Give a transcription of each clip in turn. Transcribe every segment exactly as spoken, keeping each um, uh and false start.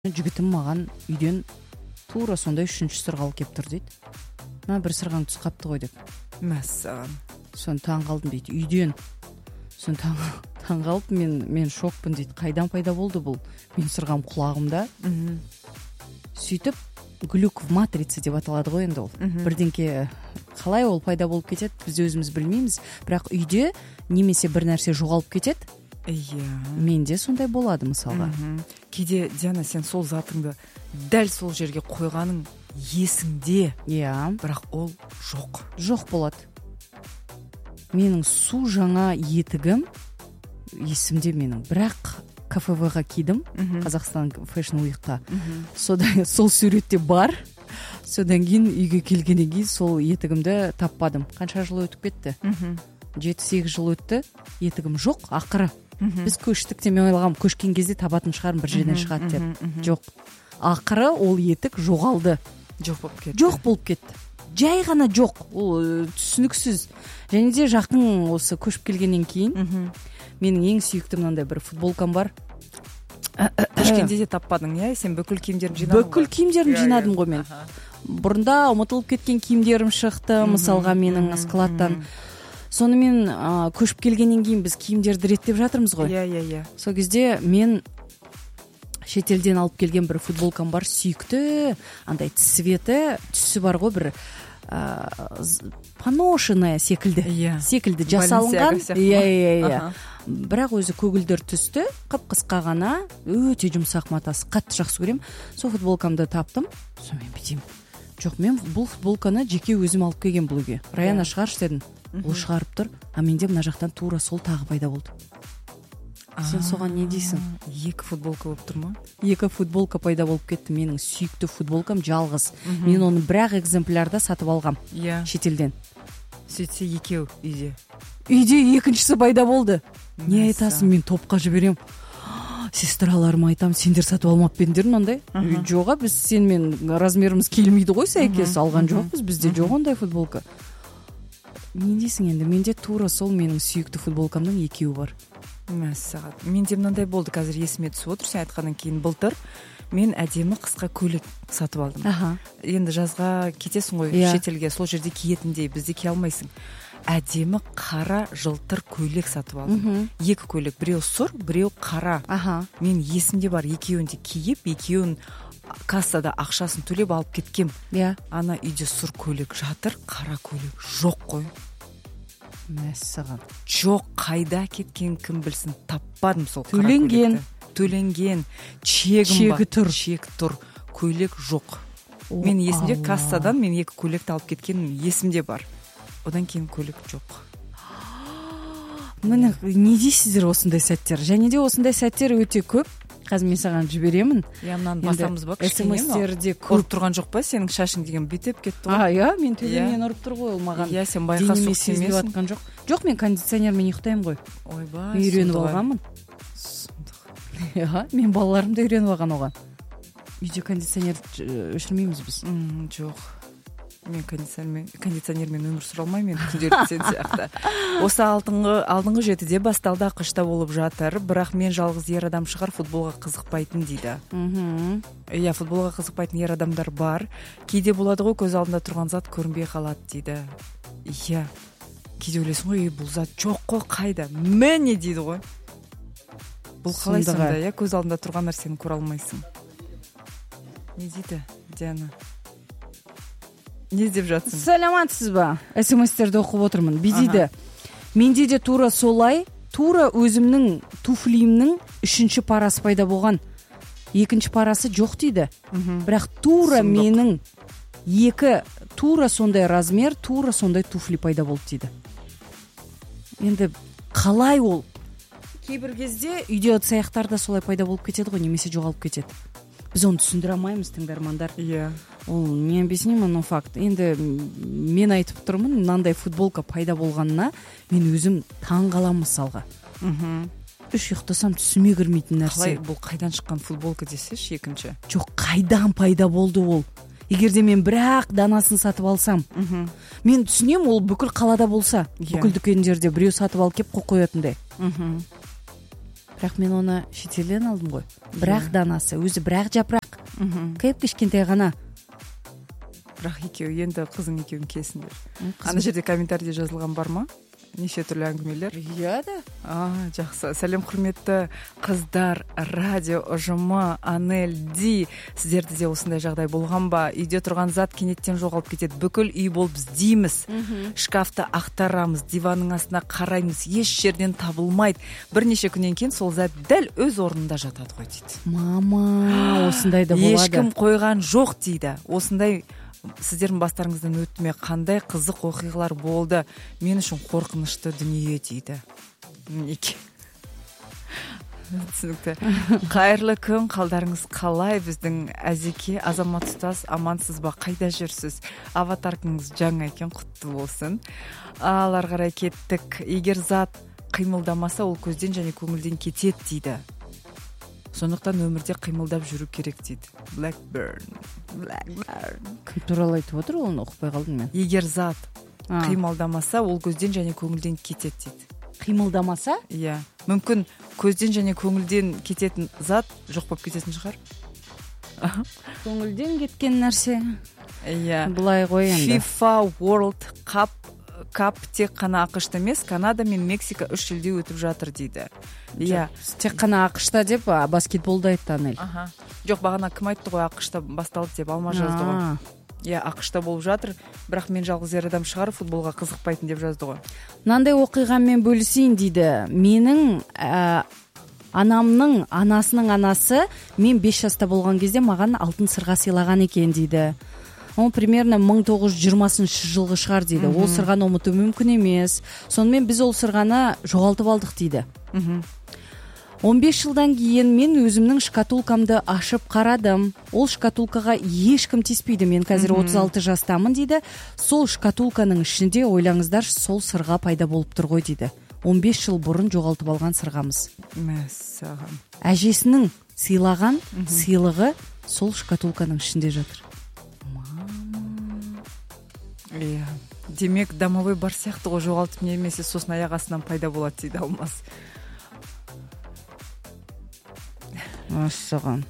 жігітім маған үйден тура сондай үшінші сырға алып келіп тұр дейді. Мына бір сырғаң түс қапты ғой деп. Мәссаған. Соны таң қалдым дейді. Үйден. Соны таң, таң қалып мен мен шокпын дейді. Қайдан пайда болды бұл? Мен сырғам құлағымда. Сөйтіп глюк в матрице деп аталады ғой енді ол. Бірдеңке қалай ол пайда болып кетеді, біз өзіміз білмейміз. Бірақ үйде немесе бір нәрсе жоғалып кетеді. Иә. Менде сондай болады мысалға. Кейде Диана, сен сол затыңды дәл сол жерге қойғаның есіңде. Иә. Бірақ ол жоқ. Жоқ болады. Менің су жаңа етігім есімде менің. Бірақ ка эф вэ-ға кидім, Қазақстан Fashion Week-қа. Содан сол суретте бар. Содан кейін үйге келгеннен кейін сол етігімді таппадым. Қанша жыл өтіп кетті? жеті сегіз жыл өтті. Етігім жоқ, ақыры. Біз көштік те, мен ойлағам, көшкен кезде табатын шығарым, бір жерден шығады деп. Жоқ. Ақыры ол етік жоғалды. Жоқ болып кетті. Жоқ болып кетті. Жай ғана жоқ. Ол түсініксіз. Және де жақын осы көшіп келгеннен кейін менің ең сүйікті мынандай бір футболкам бар. Көшкенде де таппадың, иә? Сен бүкіл киімдерін жинадың ғой. Бүкіл киімдерімді жинадым ғой мен. Бұрында ұмытылып кеткен киімдерім шықты, мысалға менің складтан. Сонымен көшіп келгеннен кейін біз киімдерді реттеп жатырмыз ғой. Иә, иә, иә. Сол кезде мен шетелден алып келген бір футболкам бар, сүйікті, андай цветі, түсі бар ғой, бір поношенная секілді. Секілді жасалынған. Иә, иә, иә. Бірақ өзі көгілдір түсті, қып-қысқа ғана, өте жұмсақ матасы, қатты жақсы көрем. Сол футболкамды таптым. Сонымен бітеймін. Жоқ, мен бұл футболканы жеке өзім алып келген бұл үйге. Раяна шығаршы дедім. Ол шығарып тұр, а менде мына жақтан тура сол тағы пайда болды. Сен соған не дейсің? Екі футболка болып тұр ма? Екі футболка пайда болып кетті. Менің сүйікті футболкам жалғыз. Мен оны бір-ақ экземплярда сатып алғам. Шетелден. Сөйтсе екеу үйде. Үйде екіншісі пайда болды. Не айтасың, мен топқа жіберем. Сестраларыма айтам, сендер сатып алмап пендер мынандай. Жоға, біз сенмен размеріміз келмейді ғой сәйкес. Алған жоқпыз, бізде жоқ ондай футболка. Не дейсің енді? Менде тура сол менің сүйікті футболкамның екеуі бар. Мәссаған. Менде мынандай болды, қазір есіме түсіп отыр, сен айтқаннан кейін былтыр мен әдемі қысқа көйлек сатып алдым. Аха. Енді жазға кетесің ғой, шетелге, сол жерде киетіндей, бізде кие алмайсың. Әдемі қара жылтыр көйлек сатып алдым. Екі көйлек, біреу сұр, біреу қара. Аха. Мен есімде бар, екеуін де киіп, екеуін кассада ақшасын төлеп алып кеткем. Иә. Ана үйде сұр көйлек жатыр, қара көйлек жоқ қой. Мәссаған. Жоқ, қайда кеткен кім білсін, таппадым сол қара төленген. көйлекті. Төленген. Чегім бар. тұр. Чек тұр. Көйлек жоқ. Мен есімде кассадан мен екі көйлекті алып кеткенім есімде бар. Одан кейін көйлек жоқ. Міне, не дейсіздер осындай сәттер? Және де осындай сәттер өте көп. Қазір мен саған жіберемін. Ямнан басамыз ба? эс-эм-эстерде ұрып тұрған жоқ па? Сенің шашың деген бүйтіп кетті ғой. А, иә, мен төбемнен ұрып тұр ғой ол маған. Иә, сен байқа соқсемесің. Жоқ. Жоқ, мен кондиционермен ұйықтаймын ғой. Ойбай. Үйреніп алғанмын. Иә, мен балаларым да үйреніп алған оған. Үйде кондиционер өшірмейміз біз. Жоқ. Мен кондиционермен кондиционермен өмір сүре алмаймын, мен күнделікті сен сияқты. Осы алдыңғы алдыңғы жетіде басталды, ақышта болып жатыр, бірақ мен жалғыз ер адам шығар футболға қызықпайтын дейді. Мхм. Иә, футболға қызықпайтын ер адамдар бар. Кейде болады ғой, көз алдында тұрған зат көрінбей қалады дейді. Иә. Кейде ойлайсың ғой, бұл зат жоқ қой, қайда? Міне дейді ғой. Бұл қалай сонда, иә, көз алдында тұрған нәрсені көре алмайсың. Не дейді, Диана? Не деп жатсың? Саламатсыз ба? эс-эм-эстерді оқып отырмын. Бидейді. Менде де тура солай, тура өзімнің туфлиімнің үшінші парасы пайда болған. Екінші парасы жоқ дейді. Бірақ тура менің екі тура сондай размер, тура сондай туфли пайда болды дейді. Енді қалай ол? Кейбір кезде үйде ыдыс-аяқтар да солай пайда болып кетеді ғой, немесе жоғалып кетеді. Біз оны түсіндіре алмаймыз, тыңдармандар. Иә. Ол не объяснимый, но факт. Енді мен айтып тұрмын, мынандай футболка пайда болғанына мен өзім таң қаламын мысалға. Үш ұйықтасам түсіме кірмейтін нәрсе. Қалай, бұл қайдан шыққан футболка десеш, екінші? Жоқ, қайдан пайда болды ол? Егер де мен бірақ данасын сатып алсам, мен түсінем, ол бүкіл қалада болса, бүкіл дүкендерде біреу сатып алып кеп қойып қоятындай. бірақ мен оны шетелден алдым ғой. Бірақ данасы өзі бірақ жапырақ. Кеп кішкентай ғана. Бірақ екеуі енді қызың екеуін кесіңдер. Ана жерде комментарийде жазылған бар ма? Неше түрлі әңгімелер? Иә да. А, жақсы. Сәлем құрметті қыздар, радио ұжымы, Анель Ди. Сіздерде де осындай жағдай болған ба? Үйде тұрған зат кенеттен жоғалып кетеді. Бүкіл үй болып іздейміз. Шкафты ақтарамыз, диванның астына қараймыз, еш жерден табылмайды. Бірнеше күннен кейін сол зат дәл өз орнында жатады ғой дейді. Мама, осындай да болады. Ешкім қойған жоқ дейді. Осындай сіздердің бастарыңыздан өтті ме? Қандай қызық оқиғалар болды? Мен үшін қорқынышты дүние дейді. Неке. Түсінікті. Қайырлы күн, қалдарыңыз қалай? Біздің Әзеке, Азамат ұстаз, амансыз ба? Қайда жүрсіз? Аватаркаңыз жаңа екен, құтты болсын. Алар қарай кеттік. Егер зат қимылдамаса, ол көзден және көңілден кетеді дейді. Сондықтан өмірде қимылдап жүру керек дейді. Blackburn. Blackburn. Кім туралы айтып отыр, оны оқып қалдым мен. Егер зат қимылдамаса, ол көзден және көңілден кетеді дейді. Қимылдамаса? Иә. Мүмкін көзден және көңілден кететін зат жоқ болып кететін шығар. Көңілден кеткен нәрсе. Иә. Бұлай ғой енді. FIFA World Cup Кап тек қана ақш-та емес, Канада мен Мексика үш елде өтіп жатыр дейді. Иә. Тек қана ақш-та деп баскетболда айтты Анель. Аха. Жоқ, бағана кім айтты ғой ақш-та басталды деп, Алма жазды ғой. Иә, ақш-та болып жатыр, бірақ мен жалғыз ер адам шығар, футболға қызықпайтын деп жазды ғой. Мынандай оқиғамен бөлісейін дейді. Менің ә, анамның анасының анасы мен бес жаста болған кезде маған алтын сырға сыйлаған екен дейді. Ол примерно мың тоғыз жүз жиырмасыншы жылғы шығар дейді. Ол сырғаны ұмыту мүмкін емес. Сонымен біз ол сырғаны жоғалтып алдық дейді. он бес жылдан кейін мен өзімнің шкатулкамды ашып қарадым. Ол шкатулкаға ешкім тиіспейді. Мен қазір отыз алты жастамын дейді. Сол шкатулканың ішінде ойлаңыздар, сол сырға пайда болып тұр ғой дейді. он бес жыл бұрын жоғалтып алған сырғамыз. Мәссаған. Әжесінің сыйлаған сыйлығы сол шкатулканың ішінде жатыр. Иә. Демек, домовой бар сияқты ғой, жоғалтып немесе сосын аяқ астынан пайда болады дейді Алмас. Мәссаған.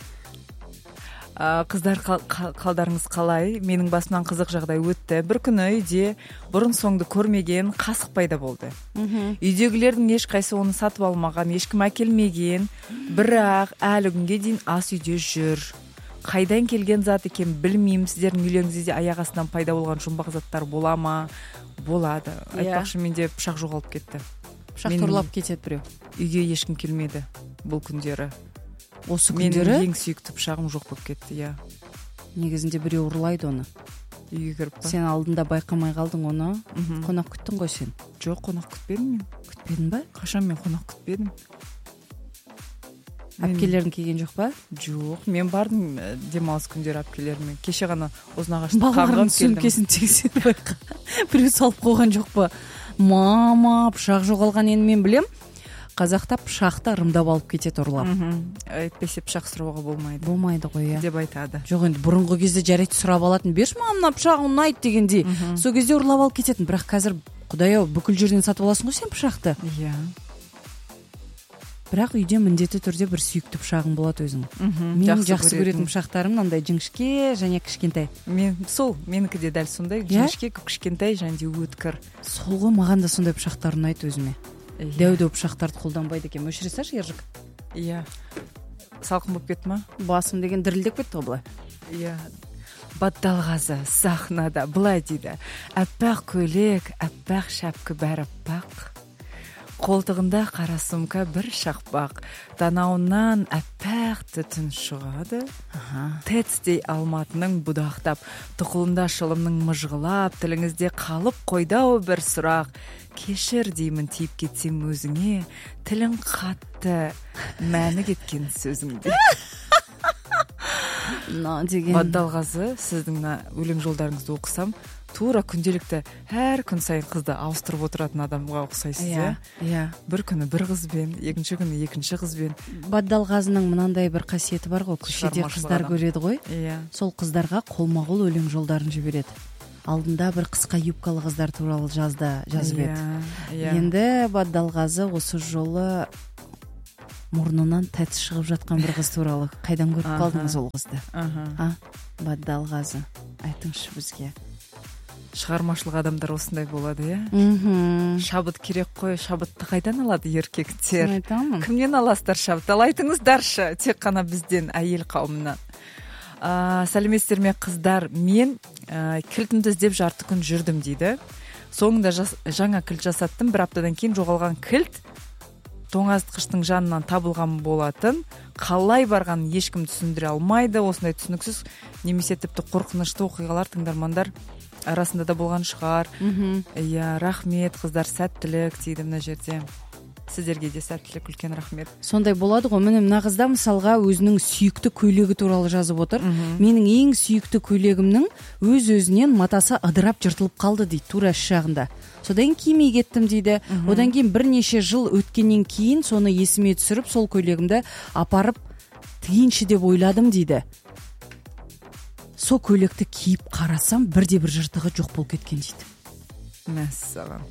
Қыздар, қалдарыңыз қалай? Менің басымнан қызық жағдай өтті. Бір күні үйде бұрын соңды көрмеген қасық пайда болды. Үйдегілердің ешқайсы оны сатып алмаған, ешкім әкелмеген, бірақ әлі күнге дейін ас үйде жүр. Қайдан келген зат екен білмеймін. Сіздердің үйлеріңізде де аяқ астынан пайда болған жұмбақ заттар бола ма? Болады. Айтпақшы, менде пышақ жоғалып кетті. Пышақ торлап кетеді біреу. Үйге ешкім келмеді бұл күндері. Осы күндері менің ең сүйікті пышағым жоқ болып кетті, иә. Негізінде біреу ұрлайды оны. Үйге кіріп па? Сен алдында байқамай қалдың оны. Қонақ күттің ғой сен. Жоқ, қонақ күтпедім мен. Күтпедің ба? Қашан мен қонақ күтпедім? Әпкелерің келген жоқ па? Жоқ, мен бардым демалыс күндері әпкелеріме. Кеше ғана Ұзынағашты балалардың сөмкесін тексеріп байқа. Біреу салып қойған жоқ па? Мама, пышақ жоғалған, енді мен білем. Қазақта пышақты ырымдап алып кетеді ұрлап. Әйтпесе пышақ сұрауға болмайды. Болмайды ғой, иә. Деп айтады. Жоқ, енді бұрынғы кезде жарайды сұрап алатын. Берші маған мына пышақ ұнайды дегендей. Сол кезде ұрлап алып кететін. Бірақ қазір құдай-ау бүкіл жерден сатып аласың ғой сен пышақты. Иә. Бірақ үйде міндетті түрде бір сүйікті пышағың болады өзің. Мен жақсы көретін пышақтарым мынандай жіңішке және кішкентай. Мен сол, менікі де дәл сондай, жіңішке, кішкентай және де өткір. Сол ғой, маған да сондай пышақтар ұнайды өзіме. Дәу-дәу пышақтарды қолданбайды екен. Өшіре салшы, Ержік. Иә. Салқын болып кетті ма? Басым деген дірілдеп кетті ғой былай. Иә. Батталғазы сахнада былай дейді. Әппақ көйлек, әппақ шәпкі бәрі аппақ. Қолтығында қара сумка бір шақпақ, танауынан әппақ түтін шығады. Тетстей алматының будақтап, тұқылында шылымның мұжғылап, тіліңізде қалып қойдау бір сұрақ. Кешір деймін тиіп кетсем өзіңе, тілің қатты, мәні кеткен сөзіңде. Баддалғазы, сіздің өлең жолдарыңызды оқысам, тура күнделікті әр күн сайын қызды ауыстырып отыратын адамға ұқсайсыз, иә? Иә. Бір күні бір қызбен, екінші күні екінші қызбен. Баддалғазының мынандай бір қасиеті бар ғой, көшеде қыздар көреді ғой. Иә. Сол қыздарға қолма-қол өлең жолдарын жібереді. Алдында бір қысқа юбкалы қыздар туралы жазды, жазып еді. Енді Баддалғазы осы жолы мұрнынан тәтіс шығып жатқан бір қыз туралы қайдан көріп қалдыңыз ол қызды? Аха. А, Баддалғазы, айтыңызшы бізге. Шығармашылық адамдар осындай болады, иә? Мхм. Шабыт керек қой, шабытты қайдан алады еркектер? Мен айтамын. Кімнен аласыздар шабыт? Ал айтыңыздаршы, тек қана бізден, әйел қауымынан. А, сәлеметсіздер ме қыздар? Мен ә, кілтімді іздеп жарты күн жүрдім дейді. Соңында жас, жаңа кілт жасаттым. Бір аптадан кейін жоғалған кілт тоңазытқыштың жанынан табылған болатын. Қалай барғанын ешкім түсіндіре алмайды. Осындай түсініксіз немесе тіпті қорқынышты оқиғалар тыңдармандар арасында да болған шығар. Иә, рахмет қыздар, сәттілік дейді мына жерде. Сіздерге де сәттілік, үлкен рахмет. Сондай болады ғой. Міне мына қызда мысалға өзінің сүйікті көйлегі туралы жазып отыр. Менің ең сүйікті көйлегімнің өз-өзінен матасы ыдырап жыртылып қалды дейді, тура іш жағында. Содан кимей кеттім дейді. Одан кейін бірнеше жыл өткеннен кейін соны есіме түсіріп, сол көйлегімді апарып тігейінші деп ойладым дейді. Сол көйлекті киіп қарасам, бірде бір жыртығы жоқ болып кеткен дейді. Мәссаған.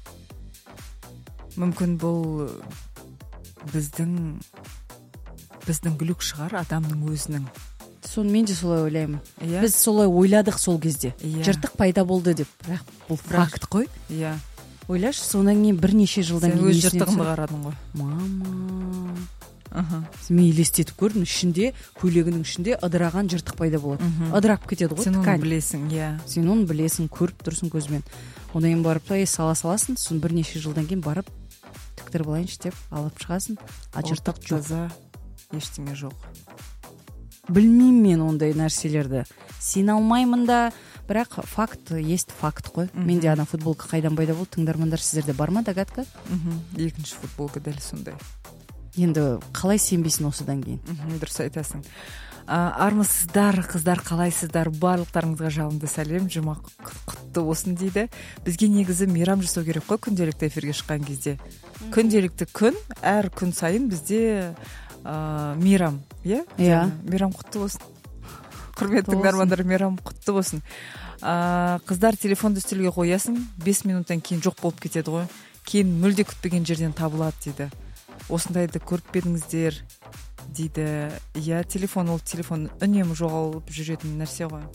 Мүмкін бұл біздің біздің глюк шығар, адамның өзінің. Соны мен де солай ойлаймын. Yeah. Біз солай ойладық сол кезде. Yeah. Жыртық пайда болды деп. Бірақ бұл факт қой. Иә. Ойлашы, содан кейін бірнеше жылдан кейін өз жыртығыңды қарадың ғой. Мама. Аха. Мен елестетіп көрдім, ішінде, көйлегінің ішінде ыдыраған жыртық пайда болады. Ыдырап кетеді ғой. Сен оны білесің, иә. Сен оны білесің, көріп тұрсың көзбен. Одан кейін барып та сала саласың, сосын бірнеше жылдан кейін барып тіктіріп алайыншы деп алып шығасың. А жыртық таза, ештеңе жоқ. Білмеймін мен ондай нәрселерді. Сен алмаймын да, бірақ факт есть факт қой. Менде ана футболка қайдан пайда болды, тыңдармандар, сіздерде бар ма догадка? Екінші футболка дәл сондай. Енді қалай сенбейсің осыдан кейін? Дұрыс айтасың. Армысыздар, қыздар, қалайсыздар? Барлықтарыңызға жалынды сәлем, жұма құтты болсын дейді. Бізге негізі мейрам жасау керек қой күнделікті эфирге шыққан кезде. Күнделікті күн, әр күн сайын бізде мейрам, иә? Иә. Мейрам құтты болсын. Құрметті тыңдармандар, мейрам құтты болсын. Қыздар, телефонды үстелге қоясың, бес минуттан кейін жоқ болып кетеді ғой. Кейін мүлде күтпеген жерден табылады дейді. Осындайды көріп беріңіздер дейді. Иә, телефон ол телефон үнемі жоғалып жүретін нәрсе ғой.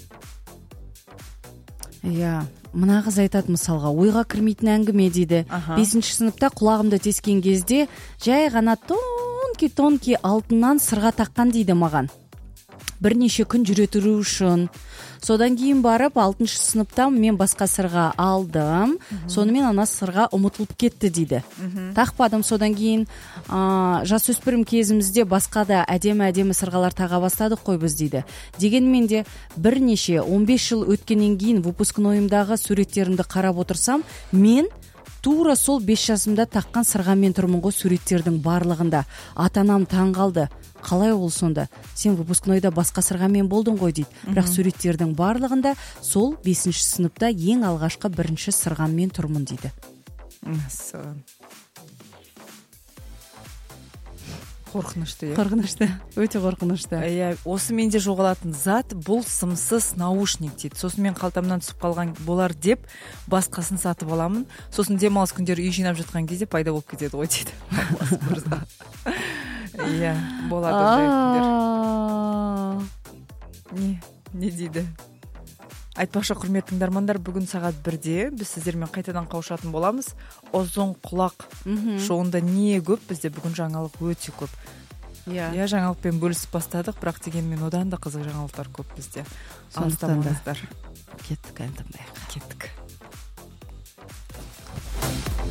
Иә, мына қыз айтады мысалға, ойға кірмейтін әңгіме дейді. Бесінші сыныпта құлағымды тескен кезде жай ғана тонки-тонки алтыннан сырға таққан дейді маған. Бірнеше күн жүре тұру үшін. Содан кейін барып алтыншы сыныпта мен басқа сырға алдым. Сонымен ана сырға ұмытылып кетті дейді. Тақпадым. Содан кейін ә, жасөспірім кезімізде басқа да әдемі-әдемі сырғалар таға бастадық қой біз дейді. Дегенмен де бірнеше он бес жыл өткеннен кейін выпускнойымдағы суреттерімді қарап отырсам, мен тура сол бес жасымда таққан сырғамен тұрмын ғой суреттердің барлығында. Ата-анам таң қалды. Қалай ол сонда? Сен выпускнойда басқа сырғамен болдың ғой дейді. Бірақ суреттердің барлығында сол бесінші сыныпта ең алғашқы бірінші сырғамен тұрмын дейді. Қорқынышты, иә? Қорқынышты, өте қорқынышты. Иә, осы менде жоғалатын зат бұл сымсыз наушник дейді. Сосын мен қалтамнан түсіп қалған болар деп басқасын сатып аламын. Сосын демалыс күндері үй жинап жатқан кезде пайда болып кетеді ғой дейді. Иә, болады ондай күндер. Не, не дейді? Айтпақшы, құрметті тыңдармандар, бүгін сағат бірде біз сіздермен қайтадан қауышатын боламыз. Ұзын құлақ шоуында не көп, бізде бүгін жаңалық өте көп. Иә, жаңалықпен бөлісіп бастадық, бірақ дегенмен одан да қызық жаңалықтар көп бізде. Алыстамаңыздар. Кеттік, ән тыңдайық. Кеттік.